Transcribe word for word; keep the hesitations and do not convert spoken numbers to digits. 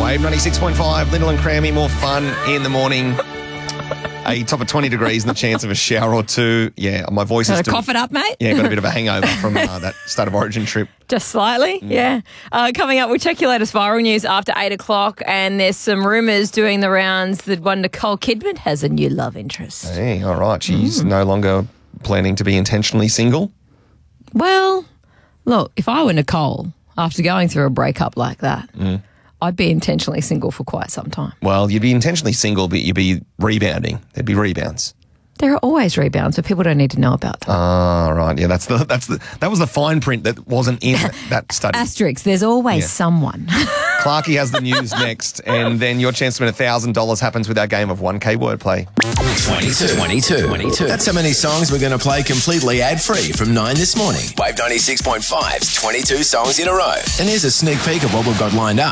Wave ninety-six point five, Lyndall and Crammy, more fun in the morning. A top of twenty degrees and the chance of a shower or two. Yeah, my voice Got is to still... cough it up, mate? Yeah, got a bit of a hangover from uh, that State of Origin trip. Just slightly, mm. yeah. Uh, coming up, we'll check your latest viral news after eight o'clock, and there's some rumours doing the rounds that one Nicole Kidman has a new love interest. Hey, all right. She's mm. no longer planning to be intentionally single? Well, look, if I were Nicole, after going through a breakup like that, mm. I'd be intentionally single for quite some time. Well, you'd be intentionally single, but you'd be rebounding. There'd be rebounds. There are always rebounds, but people don't need to know about them. Ah, right. Yeah, that's the that's the that was the fine print that wasn't in that study. Asterisk. There's always yeah. someone. Clarkie has the news next, and then your chance to win one thousand dollars happens with our game of one K wordplay. twenty-two. twenty-two. twenty-two. That's how many songs we're going to play completely ad-free from nine this morning. Wave ninety-six point five's twenty-two songs in a row. And here's a sneak peek of what we've got lined up.